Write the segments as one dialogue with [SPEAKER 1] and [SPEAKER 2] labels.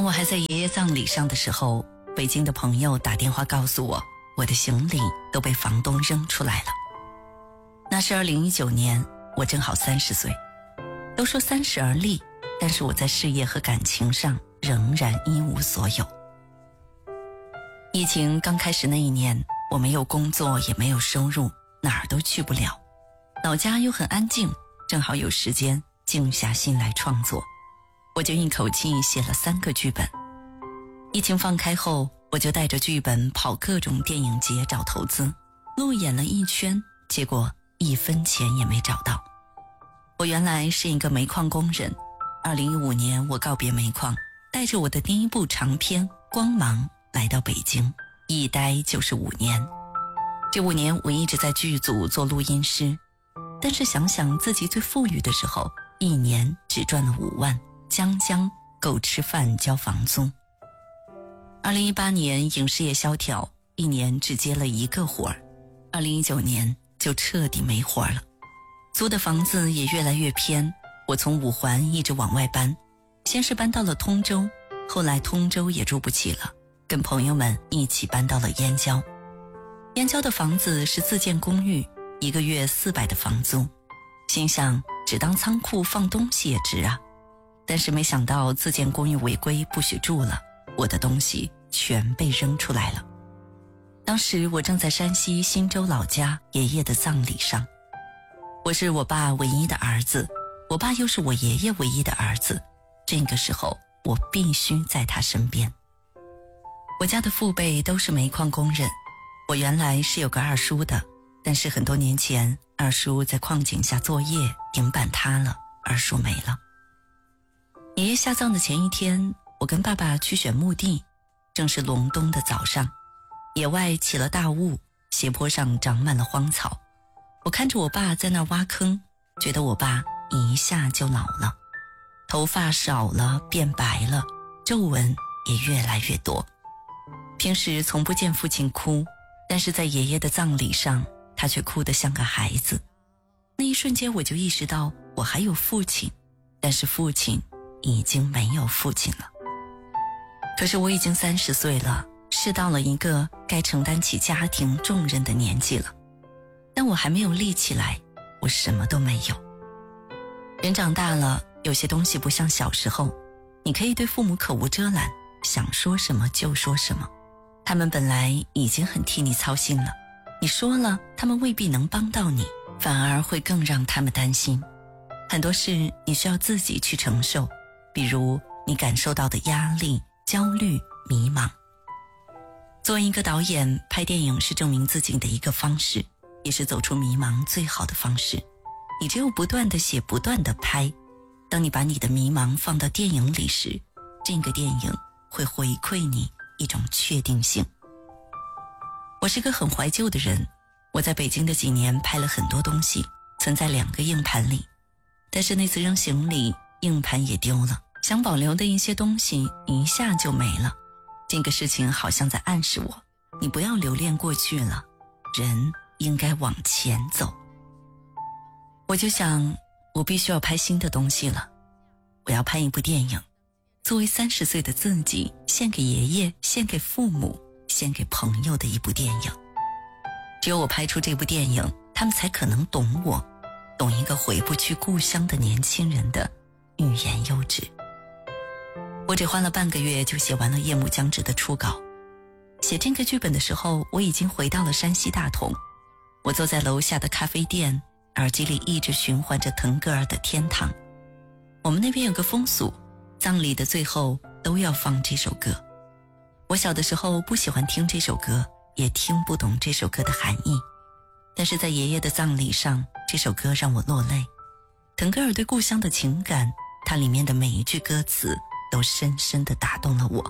[SPEAKER 1] 我还在爷爷葬礼上的时候，北京的朋友打电话告诉我，我的行李都被房东扔出来了。那是2019年，我正好30岁。都说30而立，但是我在事业和感情上仍然一无所有。疫情刚开始那一年，我没有工作，也没有收入，哪儿都去不了。老家又很安静，正好有时间静下心来创作。我就一口气写了3个剧本。疫情放开后，我就带着剧本跑各种电影节找投资，路演了一圈，结果1分钱也没找到。我原来是一个煤矿工人，2015年我告别煤矿，带着我的第一部长片《光芒》来到北京，一待就是5年。这5年我一直在剧组做录音师，但是想想自己最富裕的时候，1年只赚了5万，将够吃饭交房租。2018年影视业萧条，1年只接了1个活儿，2019年就彻底没活了。租的房子也越来越偏，我从5环一直往外搬，先是搬到了通州，后来通州也住不起了，跟朋友们一起搬到了燕郊。燕郊的房子是自建公寓，1个月400的房租，心想只当仓库放东西也值啊。但是没想到自建公寓违规不许住了，我的东西全被扔出来了。当时我正在山西忻州老家爷爷的葬礼上，我是我爸唯一的儿子，我爸又是我爷爷唯一的儿子，这个时候我必须在他身边。我家的父辈都是煤矿工人，我原来是有个二叔的，但是很多年前二叔在矿井下作业，顶板塌了，二叔没了。爷爷下葬的前一天，我跟爸爸去选墓地，正是隆冬的早上，野外起了大雾，斜坡上长满了荒草。我看着我爸在那儿挖坑，觉得我爸一下就老了，头发少了，变白了，皱纹也越来越多。平时从不见父亲哭，但是在爷爷的葬礼上，他却哭得像个孩子。那一瞬间我就意识到我还有父亲，但是父亲已经没有父亲了。可是我已经30岁了，是到了一个该承担起家庭重任的年纪了，但我还没有立起来，我什么都没有。人长大了，有些东西不像小时候，你可以对父母口无遮拦，想说什么就说什么。他们本来已经很替你操心了，你说了，他们未必能帮到你，反而会更让他们担心。很多事你需要自己去承受，比如你感受到的压力、焦虑、迷茫。作为一个导演，拍电影是证明自己的一个方式，也是走出迷茫最好的方式。你只有不断地写，不断地拍，当你把你的迷茫放到电影里时，这个电影会回馈你一种确定性。我是个很怀旧的人，我在北京的几年拍了很多东西，存在2个硬盘里，但是那次扔行李，硬盘也丢了，想保留的一些东西一下就没了。这个事情好像在暗示我，你不要留恋过去了，人应该往前走。我就想，我必须要拍新的东西了，我要拍一部电影，作为30岁的自己，献给爷爷，献给父母，献给朋友的一部电影。只有我拍出这部电影，他们才可能懂我，懂一个回不去故乡的年轻人的欲言又止。我只花了半个月就写完了《夜幕将至》的初稿。写这个剧本的时候，我已经回到了山西大同。我坐在楼下的咖啡店，耳机里一直循环着腾格尔的《天堂》。我们那边有个风俗，葬礼的最后都要放这首歌。我小的时候不喜欢听这首歌，也听不懂这首歌的含义，但是在爷爷的葬礼上，这首歌让我落泪。腾格尔对故乡的情感，它里面的每一句歌词都深深地打动了我。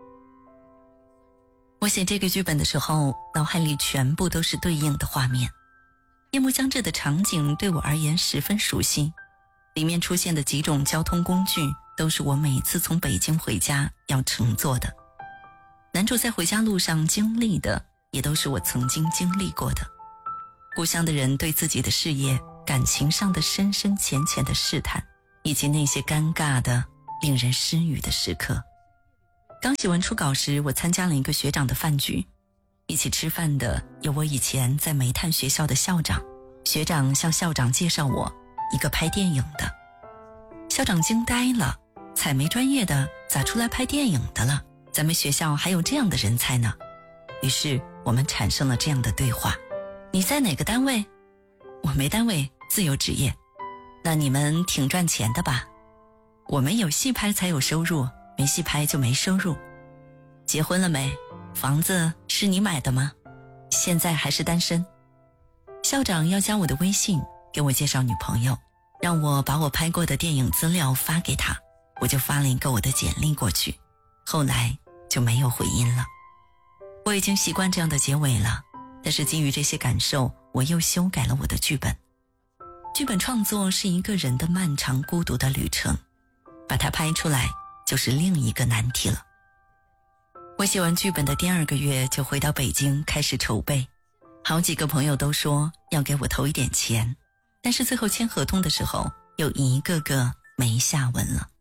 [SPEAKER 1] 我写这个剧本的时候，脑海里全部都是对应的画面。夜幕将至的场景对我而言十分熟悉，里面出现的几种交通工具都是我每次从北京回家要乘坐的。男主在回家路上经历的，也都是我曾经经历过的。故乡的人对自己的事业、感情上的深深浅浅的试探，以及那些尴尬的、令人失语的时刻。 刚写完初稿时，我参加了一个学长的饭局，一起吃饭的有我以前在煤炭学校的校长。学长向校长介绍我一个拍电影的，校长惊呆了，采煤专业的咋出来拍电影的了？咱们学校还有这样的人才呢。于是我们产生了这样的对话：你在哪个单位？我没单位，自由职业。那你们挺赚钱的吧？我们有戏拍才有收入，没戏拍就没收入。结婚了没？房子是你买的吗？现在还是单身。校长要加我的微信，给我介绍女朋友，让我把我拍过的电影资料发给他，我就发了一个我的简历过去，后来就没有回音了。我已经习惯这样的结尾了，但是基于这些感受，我又修改了我的剧本。剧本创作是一个人的漫长孤独的旅程，把它拍出来就是另一个难题了。我写完剧本的第2个月就回到北京开始筹备，好几个朋友都说要给我投一点钱，但是最后签合同的时候又一个个没下文了。